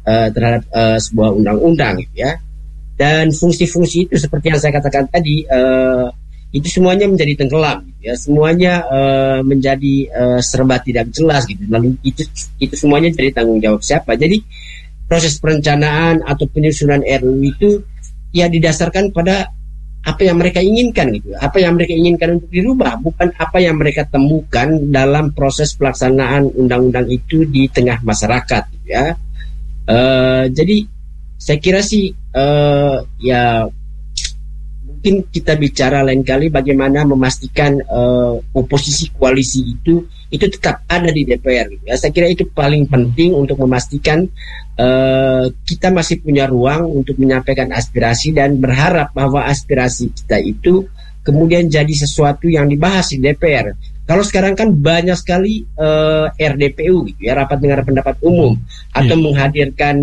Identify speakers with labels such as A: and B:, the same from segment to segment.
A: terhadap sebuah undang-undang gitu ya. Dan fungsi-fungsi itu seperti yang saya katakan tadi, itu semuanya menjadi tenggelam gitu ya. Semuanya menjadi serba tidak jelas gitu. Lalu itu semuanya jadi tanggung jawab siapa? Jadi proses perencanaan atau penyusunan RUU itu ya didasarkan pada apa yang mereka inginkan gitu. Apa yang mereka inginkan untuk dirubah, bukan apa yang mereka temukan dalam proses pelaksanaan undang-undang itu di tengah masyarakat gitu ya. Jadi saya kira sih ya mungkin kita bicara lain kali bagaimana memastikan oposisi koalisi itu tetap ada di DPR gitu ya. Saya kira itu paling penting untuk memastikan kita masih punya ruang untuk menyampaikan aspirasi dan berharap bahwa aspirasi kita itu kemudian jadi sesuatu yang dibahas di DPR. Kalau sekarang kan banyak sekali RDPU gitu ya, rapat dengar pendapat umum, atau menghadirkan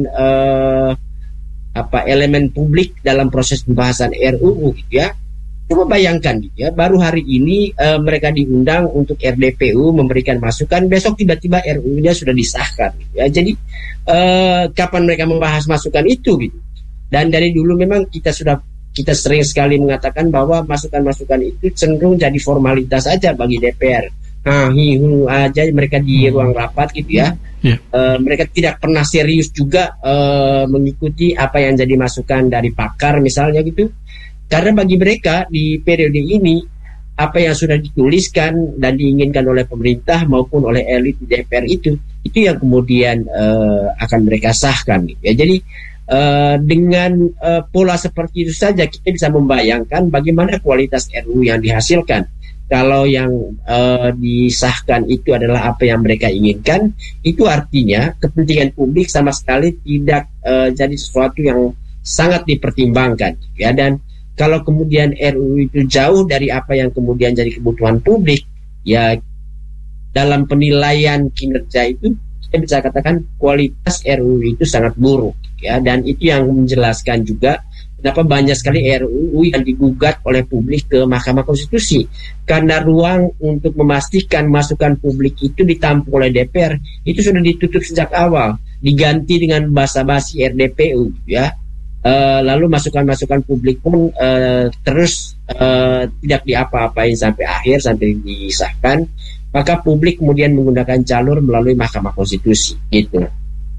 A: elemen publik dalam proses pembahasan RUU gitu ya. Coba bayangkan gitu ya, baru hari ini mereka diundang untuk RDPU memberikan masukan, besok tiba-tiba RUU-nya sudah disahkan gitu ya. Jadi kapan mereka membahas masukan itu gitu. Dan dari dulu memang kita sering sekali mengatakan bahwa masukan-masukan itu cenderung jadi formalitas saja bagi DPR. Aja mereka di ruang rapat gitu ya. Mereka tidak pernah serius juga mengikuti apa yang jadi masukan dari pakar misalnya gitu. Karena bagi mereka di periode ini apa yang sudah dituliskan dan diinginkan oleh pemerintah maupun oleh elit di DPR itu yang kemudian akan mereka sahkan gitu ya. Jadi dengan pola seperti itu saja kita bisa membayangkan bagaimana kualitas RUU yang dihasilkan. Kalau yang disahkan itu adalah apa yang mereka inginkan, itu artinya kepentingan publik sama sekali tidak jadi sesuatu yang sangat dipertimbangkan ya. Dan kalau kemudian RUU itu jauh dari apa yang kemudian jadi kebutuhan publik, ya dalam penilaian kinerja itu kita bisa katakan kualitas RUU itu sangat buruk ya. Dan itu yang menjelaskan juga kenapa banyak sekali RUU yang digugat oleh publik ke Mahkamah Konstitusi, karena ruang untuk memastikan masukan publik itu ditampung oleh DPR itu sudah ditutup sejak awal, diganti dengan basa-basi RDPU ya. Lalu masukan-masukan publik pun terus tidak diapa-apain sampai akhir, sampai disahkan. Maka publik kemudian menggunakan jalur melalui Mahkamah Konstitusi gitu.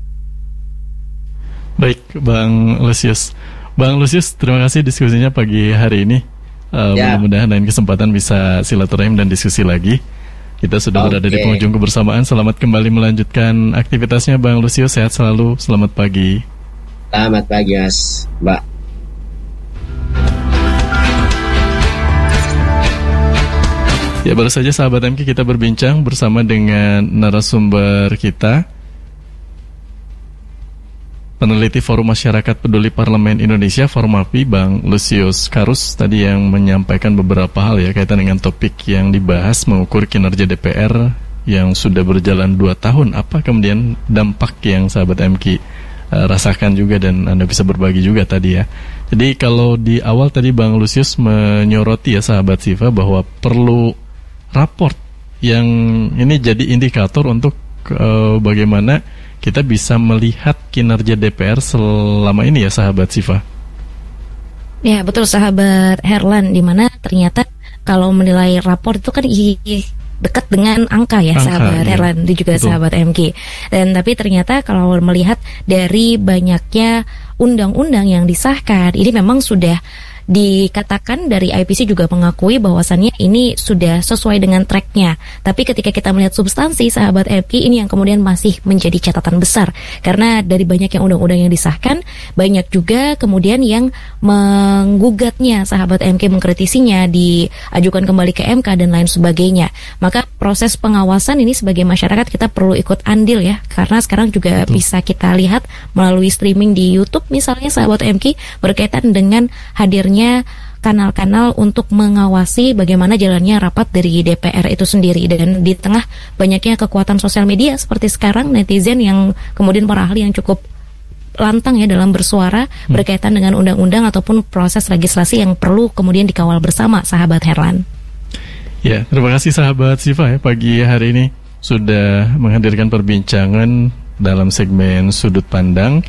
B: Baik, Bang Lusius. Bang Lusius, terima kasih diskusinya pagi hari ini. Mudah-mudahan lain kesempatan bisa silaturahim dan diskusi lagi. Kita sudah berada di penghujung kebersamaan. Selamat kembali melanjutkan aktivitasnya, Bang Lusius. Sehat selalu. Selamat pagi.
A: Selamat pagi, Mas, Mbak.
B: Ya, baru saja sahabat MK kita berbincang bersama dengan narasumber kita, peneliti Forum Masyarakat Peduli Parlemen Indonesia, Formapi, Bang Lusius Karus, tadi yang menyampaikan beberapa hal ya kaitan dengan topik yang dibahas, mengukur kinerja DPR yang sudah berjalan 2 tahun. Apa kemudian dampak yang sahabat MK rasakan juga dan Anda bisa berbagi juga tadi ya. Jadi kalau di awal tadi Bang Lusius menyoroti ya sahabat Siva bahwa perlu raport yang ini jadi indikator untuk bagaimana kita bisa melihat kinerja DPR selama ini ya sahabat Siva.
C: Ya betul sahabat Herlan, di mana ternyata kalau menilai raport itu kan dekat dengan angka ya sahabat Herlan, itu juga betul. Sahabat MG. Dan tapi ternyata kalau melihat dari banyaknya undang-undang yang disahkan, ini memang sudah dikatakan dari IPC juga mengakui bahwasannya ini sudah sesuai dengan tracknya. Tapi ketika kita melihat substansi sahabat MK, ini yang kemudian masih menjadi catatan besar. Karena dari banyak yang undang-undang yang disahkan, banyak juga kemudian yang menggugatnya sahabat MK, mengkritisinya, diajukan kembali ke MK dan lain sebagainya. Maka proses pengawasan ini sebagai masyarakat kita perlu ikut andil ya. Karena sekarang juga bisa kita lihat melalui streaming di YouTube misalnya sahabat MK, berkaitan dengan hadirnya kanal-kanal untuk mengawasi bagaimana jalannya rapat dari DPR itu sendiri. Dan di tengah banyaknya kekuatan sosial media seperti sekarang, netizen yang kemudian para ahli yang cukup lantang ya dalam bersuara berkaitan dengan undang-undang ataupun proses legislasi yang perlu kemudian dikawal bersama sahabat Herlan.
B: Ya, terima kasih sahabat Siva ya, pagi hari ini sudah menghadirkan perbincangan dalam segmen Sudut Pandang.